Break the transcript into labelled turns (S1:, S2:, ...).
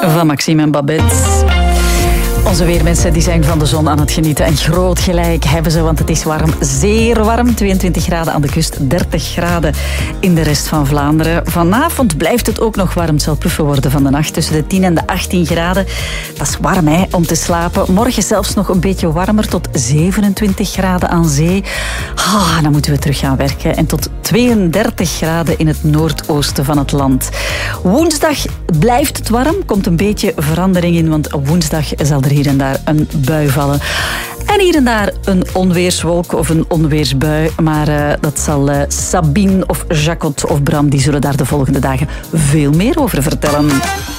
S1: Van Maxime en Babette. Onze weermensen die zijn van de zon aan het genieten. En groot gelijk hebben ze, want het is warm. Zeer warm. 22 graden aan de kust, 30 graden in de rest van Vlaanderen. Vanavond blijft het ook nog warm. Het zal puffen worden van de nacht tussen de 10 en de 18 graden. Dat is warm, hè, om te slapen. Morgen zelfs nog een beetje warmer, tot 27 graden aan zee. Dan moeten we terug gaan werken. En tot 32 graden in het noordoosten van het land. Woensdag blijft het warm. Komt een beetje verandering in, want woensdag zal er hier en daar een bui vallen. En hier en daar een onweerswolk of een onweersbui. Maar dat zal Sabine of Jacot of Bram, die zullen daar de volgende dagen veel meer over vertellen.